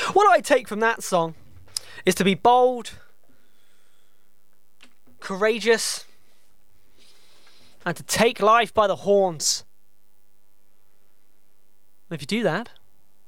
What I take from that song is to be bold, courageous, and to take life by the horns. And if you do that,